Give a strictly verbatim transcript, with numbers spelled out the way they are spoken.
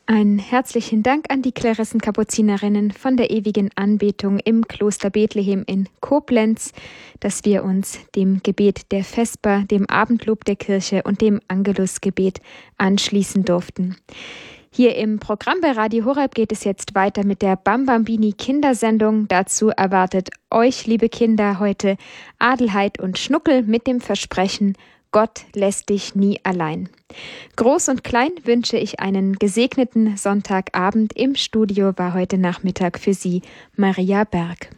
Einen herzlichen Dank an die Klarissenkapuzinerinnen von der ewigen Anbetung im Kloster Bethlehem in Koblenz, dass wir uns dem Gebet der Vesper, dem Abendlob der Kirche und dem Angelusgebet anschließen durften. Hier im Programm bei Radio Horeb geht es jetzt weiter mit der Bambambini Kindersendung. Dazu erwartet euch, liebe Kinder, heute Adelheid und Schnuckel mit dem Versprechen: Gott lässt dich nie allein. Groß und klein wünsche ich einen gesegneten Sonntagabend. Im Studio war heute Nachmittag für Sie Maria Berg.